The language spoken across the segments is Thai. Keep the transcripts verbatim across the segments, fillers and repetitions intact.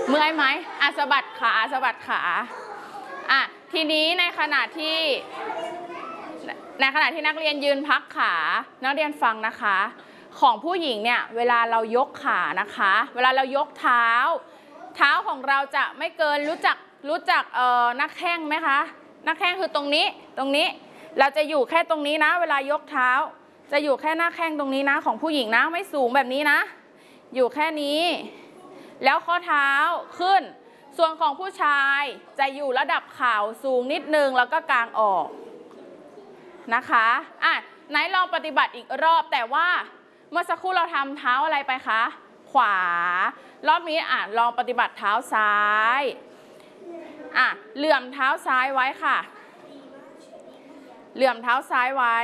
เมื่อยไหมอ่ะสะบัดขาสะบัดขาอ่ะทีนี้ในขณะที่ในขณะที่นักเรียนยืนพักขานักเรียนฟังนะคะของผู้หญิงเนี่ยเวลาเรายกขานะคะเวลาเรายกเท้าเท้าของเราจะไม่เกินรู้จักรู้จักเอ่อหน้าแข้งไหมคะหน้าแข้งคือตรงนี้ตรงนี้เราจะอยู่แค่ตรงนี้นะเวลายกเท้าจะอยู่แค่หน้าแข้งตรงนี้นะของผู้หญิงนะไม่สูงแบบนี้นะอยู่แค่นี้แล้วข้อเท้าขึ้นส่วนของผู้ชายจะอยู่ระดับเข่าสูงนิดนึงแล้วก็กางออกนะคะอ่ะไหนลองปฏิบัติอีกรอบแต่ว่าเมื่อสักครู่เราทำเท้าอะไรไปคะขวารอบนี้อ่ะลองปฏิบัติเท้าซ้ายอ่ะเหลื่อมเท้าซ้ายไว้ค่ะเหลื่อมเท้าซ้ายไว้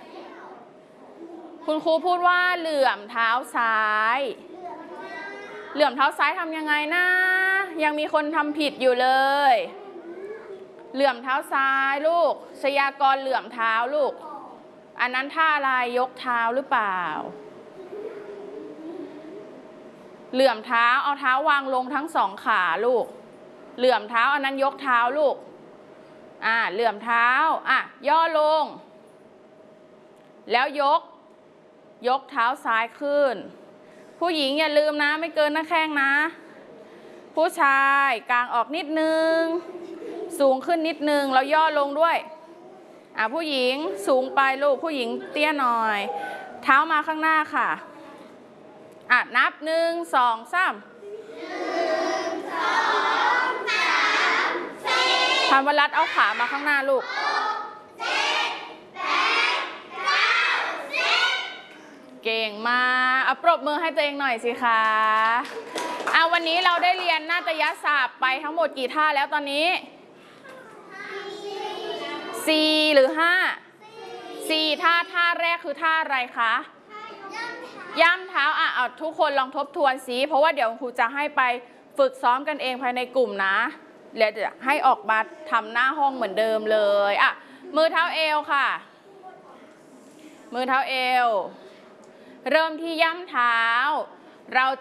คุณครูพูดว่าเหลื่อมเท้าซ้ายเหลื่อมเท้าซ้ายทำยังไงนะยังมีคนทำผิดอยู่เลยเหลื่อมเท้าซ้ายลูกชยากรเหลื่อมเท้าลูกอันนั้นท่าอะไรยกเท้าหรือเปล่าเหลื่อมเท้าเอาเท้าวางลงทั้งสองขาลูกเหลื่อมเท้าอันนั้นยกเท้าลูกอ่าเหลื่อมเท้าอ่ะย่อลงแล้วยกยกเท้าซ้ายขึ้นผู้หญิงอย่าลืมนะไม่เกินหน้าแข้งนะผู้ชายกางออกนิดนึงสูงขึ้นนิดนึงแล้วย่อลงด้วยอ่ะผู้หญิงสูงไปลูกผู้หญิงเตี้ยหน่อยเท้ามาข้างหน้าค่ะอ่ะนับหนึ่งสองสามธรรมรัตน์เอาขามาข้างหน้าลูกเก่งมากเอาปรบมือให้ตัวเองหน่อยสิคะอ่ะวันนี้เราได้เรียนนาฏยศาสตร์ไปทั้งหมดกี่ท่าแล้วตอนนี้สี่หรือห้าสี่ท่าท่าแรกคือท่าอะไรคะย่ำเท้าอ่ะเอาทุกคนลองทบทวนสิเพราะว่าเดี๋ยวครูจะให้ไปฝึกซ้อมกันเองภายในกลุ่มนะเดี๋ยวจะให้ออกมาทำหน้าห้องเหมือนเดิมเลยอ่ะมือเท้าเอวค่ะมือเท้าเอวเริ่มที่ย่ำเท้าเรา